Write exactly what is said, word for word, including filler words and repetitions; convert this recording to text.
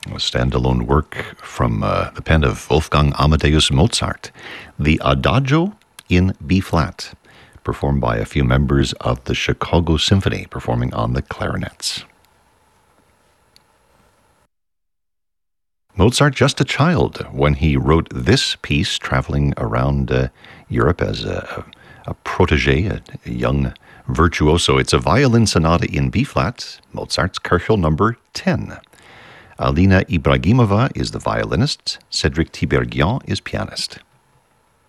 A standalone work from uh, the pen of Wolfgang Amadeus Mozart, the Adagio in B-flat, performed by a few members of the Chicago Symphony, performing on the clarinets. Mozart, just a child when he wrote this piece, traveling around uh, Europe as a, a protege, a, a young virtuoso. It's a violin sonata in B-flat, Mozart's Köchel number ten. Alina Ibragimova is the violinist, Cedric Tiberghien is pianist.